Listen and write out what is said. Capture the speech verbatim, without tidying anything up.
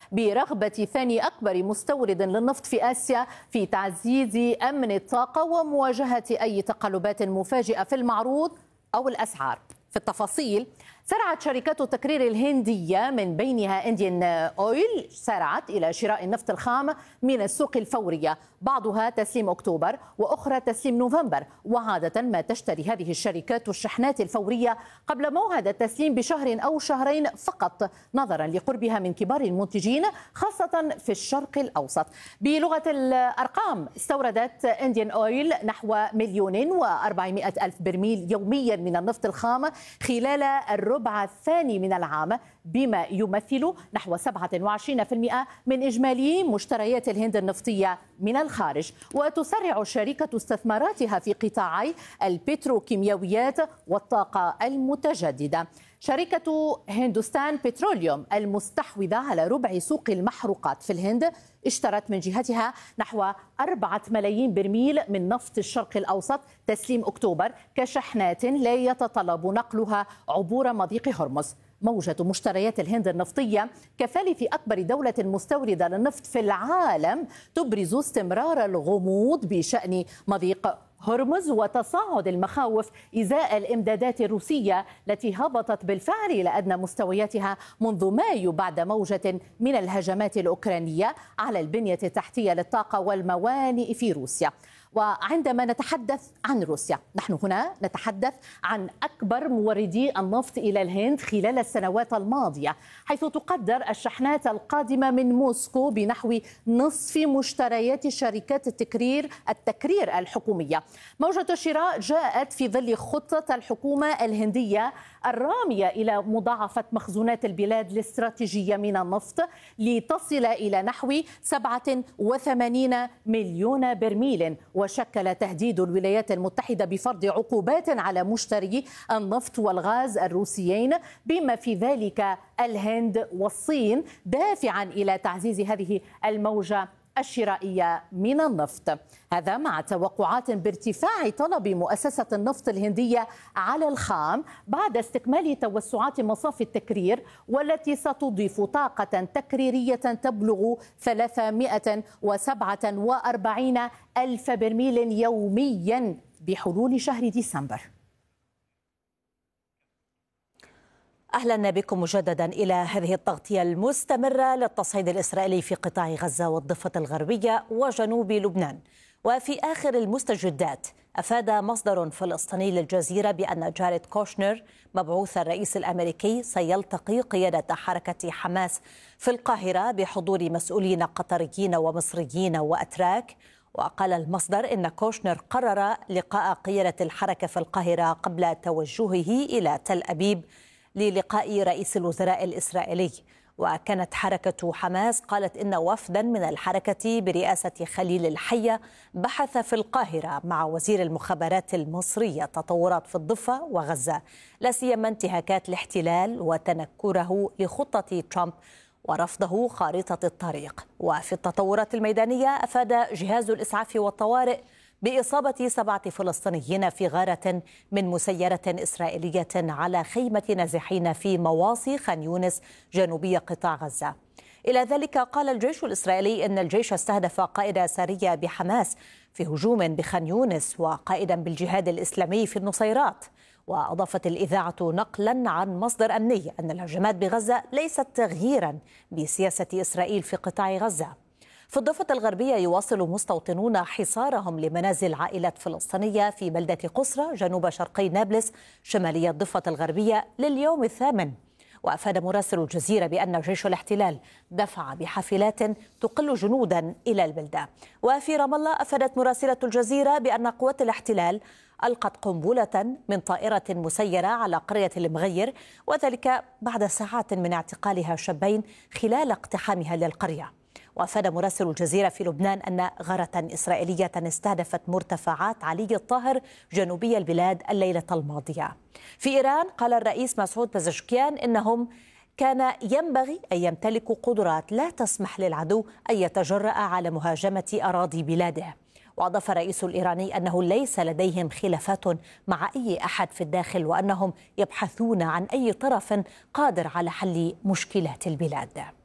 برغبة ثاني أكبر مستورد للنفط في آسيا في تعزيز أمن الطاقة ومواجهة أي تقلبات مفاجئة في المعروض أو الأسعار. في التفاصيل، سارعت شركات التكرير الهندية من بينها إنديان أويل سارعت إلى شراء النفط الخام من السوق الفورية، بعضها تسليم أكتوبر وأخرى تسليم نوفمبر. وعادة ما تشتري هذه الشركات الشحنات الفورية قبل موعد التسليم بشهر أو شهرين فقط، نظرا لقربها من كبار المنتجين خاصة في الشرق الأوسط. بلغة الأرقام، استوردت إنديان أويل نحو مليون وأربعمائة ألف برميل يوميا من النفط الخام خلال الربع الثاني من العام، بما يمثل نحو سبعة وعشرين بالمئة من إجمالي مشتريات الهند النفطية من الخارج. وتسرع الشركة استثماراتها في قطاعي البتروكيماويات والطاقة المتجددة. شركة هندوستان بتروليوم المستحوذة على ربع سوق المحروقات في الهند اشترت من جهتها نحو أربعة ملايين برميل من نفط الشرق الأوسط تسليم أكتوبر كشحنات لا يتطلب نقلها عبور مضيق هرمز. موجة مشتريات الهند النفطية كثالث أكبر دولة مستوردة للنفط في العالم تبرز استمرار الغموض بشأن مضيق هرمز وتصاعد المخاوف إزاء الإمدادات الروسية التي هبطت بالفعل إلى أدنى مستوياتها منذ مايو بعد موجة من الهجمات الأوكرانية على البنية التحتية للطاقة والموانئ في روسيا. وعندما نتحدث عن روسيا، نحن هنا نتحدث عن أكبر موردي النفط إلى الهند خلال السنوات الماضية، حيث تقدر الشحنات القادمة من موسكو بنحو نصف مشتريات شركات التكرير التكرير الحكومية. موجة الشراء جاءت في ظل خطة الحكومة الهندية الرامية إلى مضاعفة مخزونات البلاد الاستراتيجية من النفط لتصل إلى نحو سبعة وثمانين مليون برميل. وشكل تهديد الولايات المتحدة بفرض عقوبات على مشتري النفط والغاز الروسيين بما في ذلك الهند والصين، دافعا إلى تعزيز هذه الموجة الشرائية من النفط. هذا مع توقعات بارتفاع طلب مؤسسة النفط الهندية على الخام بعد استكمال توسعات مصافي التكرير، والتي ستضيف طاقة تكريرية تبلغ ثلاثمائة وسبعة وأربعين ألف برميل يوميا بحلول شهر ديسمبر. أهلا بكم مجددا إلى هذه التغطية المستمرة للتصعيد الإسرائيلي في قطاع غزة والضفة الغربية وجنوب لبنان. وفي آخر المستجدات، أفاد مصدر فلسطيني للجزيرة بأن جاريد كوشنر مبعوث الرئيس الأمريكي سيلتقي قيادة حركة حماس في القاهرة بحضور مسؤولين قطريين ومصريين وأتراك. وقال المصدر إن كوشنر قرر لقاء قيادة الحركة في القاهرة قبل توجهه إلى تل أبيب للقاء رئيس الوزراء الإسرائيلي. وكانت حركة حماس قالت إن وفدا من الحركة برئاسة خليل الحية بحث في القاهرة مع وزير المخابرات المصرية تطورات في الضفة وغزة، لا سيما انتهاكات الاحتلال وتنكره لخطة ترامب ورفضه خارطة الطريق. وفي التطورات الميدانية، أفاد جهاز الإسعاف والطوارئ بإصابة سبعة فلسطينيين في غارة من مسيرة إسرائيلية على خيمة نازحين في مواصي خان يونس جنوبي قطاع غزة. إلى ذلك، قال الجيش الإسرائيلي إن الجيش استهدف قائد سارية بحماس في هجوم بخان يونس وقائدا بالجهاد الإسلامي في النصيرات. وأضافت الإذاعة نقلا عن مصدر أمني أن الهجمات بغزة ليست تغييرا بسياسة إسرائيل في قطاع غزة. في الضفة الغربية، يواصل مستوطنون حصارهم لمنازل عائلات فلسطينية في بلدة قصرى جنوب شرقي نابلس شمالية الضفة الغربية لليوم الثامن. وأفاد مراسل الجزيرة بأن جيش الاحتلال دفع بحافلات تقل جنودا إلى البلدة. وفي رام الله، أفادت مراسلة الجزيرة بأن قوات الاحتلال ألقت قنبلة من طائرة مسيرة على قرية المغير، وذلك بعد ساعات من اعتقالها شابين خلال اقتحامها للقرية. وأفاد مراسل الجزيرة في لبنان أن غارة إسرائيلية استهدفت مرتفعات علي الطاهر جنوبي البلاد الليلة الماضية. في إيران، قال الرئيس مسعود بزشكيان إنهم كان ينبغي أن يمتلكوا قدرات لا تسمح للعدو أن يتجرأ على مهاجمة أراضي بلاده. وأضاف الرئيس الإيراني أنه ليس لديهم خلافات مع أي أحد في الداخل، وأنهم يبحثون عن أي طرف قادر على حل مشكلات البلاد.